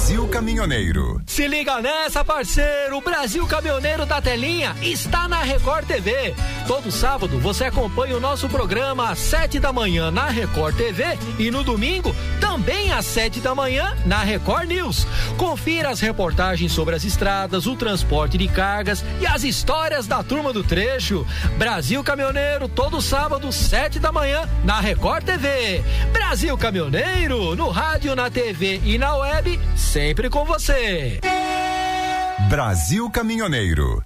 Brasil Caminhoneiro. Se liga nessa, parceiro, o Brasil Caminhoneiro da Telinha está na Record TV. Todo sábado você acompanha o nosso programa às 7 da manhã na Record TV e no domingo também às 7 da manhã na Record News. Confira as reportagens sobre as estradas, o transporte de cargas e as histórias da turma do trecho. Brasil Caminhoneiro, todo sábado, 7 da manhã na Record TV. Brasil Caminhoneiro, no rádio, na TV e na web, sempre com você. Brasil Caminhoneiro.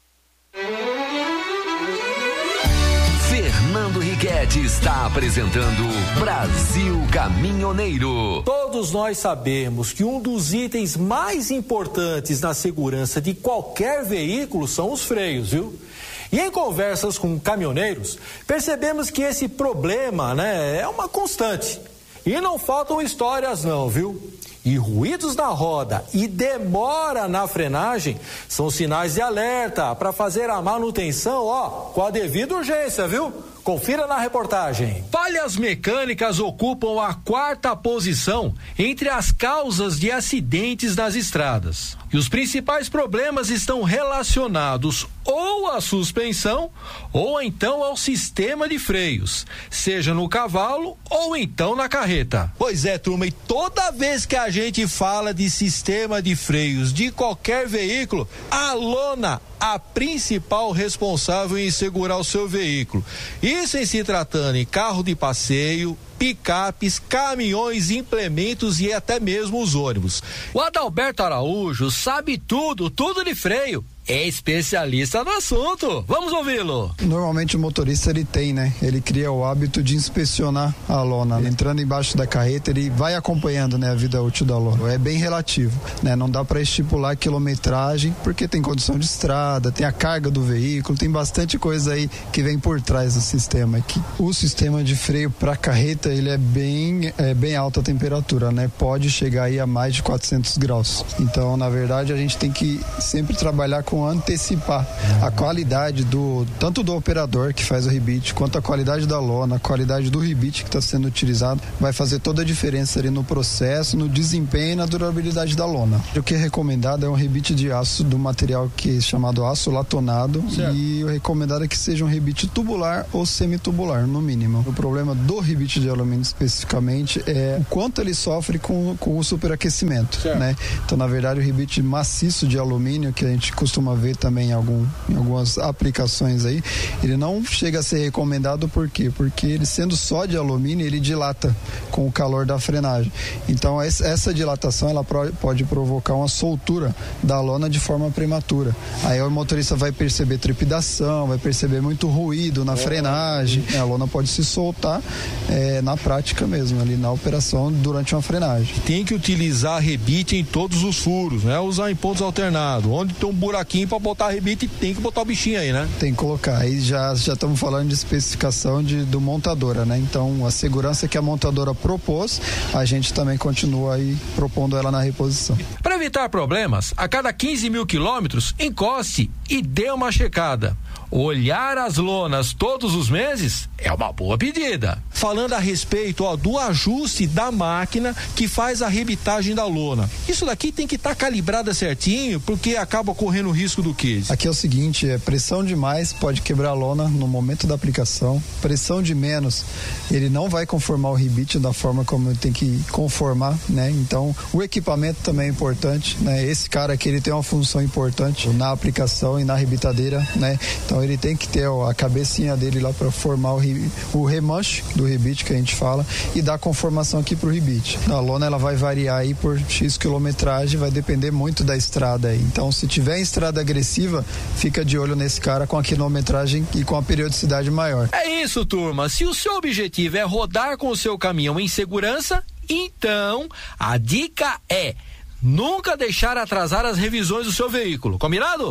Fernando Riquetti está apresentando Brasil Caminhoneiro. Todos nós sabemos que um dos itens mais importantes na segurança de qualquer veículo são os freios, viu? E em conversas com caminhoneiros, percebemos que esse problema, é uma constante. E não faltam histórias não, viu? E ruídos na roda e demora na frenagem são sinais de alerta para fazer a manutenção, com a devida urgência, viu? Confira na reportagem. Falhas mecânicas ocupam a 4ª posição entre as causas de acidentes nas estradas. E os principais problemas estão relacionados ou à suspensão ou então ao sistema de freios, seja no cavalo ou então na carreta. Pois é, turma, e toda vez que a gente fala de sistema de freios de qualquer veículo, a lona, a principal responsável em segurar o seu veículo. Isso em se tratando em carro de passeio, picapes, caminhões, implementos e até mesmo os ônibus. O Adalberto Araújo sabe tudo de freio. É especialista no assunto. Vamos ouvi-lo. Normalmente o motorista ele cria o hábito de inspecionar a lona. Entrando embaixo da carreta, ele vai acompanhando, a vida útil da lona. É bem relativo, Não dá para estipular a quilometragem, porque tem condição de estrada, tem a carga do veículo, tem bastante coisa aí que vem por trás do sistema aqui. O sistema de freio para carreta, ele é bem alta temperatura, Pode chegar aí a mais de 400 graus. Então, na verdade, a gente tem que sempre trabalhar com antecipar a qualidade tanto do operador que faz o rebite, quanto a qualidade da lona, a qualidade do rebite que está sendo utilizado, vai fazer toda a diferença ali no processo, no desempenho e na durabilidade da lona. O que é recomendado é um rebite de aço do material que é chamado aço latonado, certo. E o recomendado é que seja um rebite tubular ou semitubular, no mínimo. O problema do rebite de alumínio especificamente é o quanto ele sofre com o superaquecimento, Então, na verdade, o rebite maciço de alumínio, que a gente costuma ver também em algumas aplicações aí, ele não chega a ser recomendado. Por quê? Porque ele, sendo só de alumínio, ele dilata com o calor da frenagem. Então essa dilatação ela pode provocar uma soltura da lona de forma prematura. Aí o motorista vai perceber trepidação, vai perceber muito ruído na frenagem. A lona pode se soltar na prática mesmo, ali na operação durante uma frenagem. Tem que utilizar rebite em todos os furos, usar em pontos alternados. Onde tem um buraquinho para botar rebite, tem que botar o bichinho aí, Tem que colocar. Aí já estamos falando de especificação do montadora, Então, a segurança que a montadora propôs, a gente também continua aí propondo ela na reposição. Para evitar problemas, a cada 15 mil quilômetros, encoste e dê uma checada. Olhar as lonas todos os meses é uma boa pedida. Falando a respeito do ajuste da máquina que faz a rebitagem da lona. Isso daqui tem que estar calibrada certinho, porque acaba correndo o risco do quê? Aqui é o seguinte, pressão demais pode quebrar a lona no momento da aplicação. Pressão de menos, ele não vai conformar o rebite da forma como ele tem que conformar, Então, o equipamento também é importante, Esse cara aqui, ele tem uma função importante na aplicação e na rebitadeira, Então, ele tem que ter a cabecinha dele lá para formar o remanche do rebite que a gente fala e dar conformação aqui pro rebite. A lona ela vai variar aí por X quilometragem, vai depender muito da estrada aí. Então, se tiver em estrada agressiva, fica de olho nesse cara com a quilometragem e com a periodicidade maior. É isso, turma. Se o seu objetivo é rodar com o seu caminhão em segurança, então a dica é nunca deixar atrasar as revisões do seu veículo. Combinado?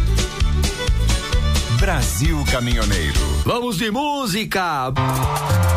Brasil Caminhoneiro. Vamos de música!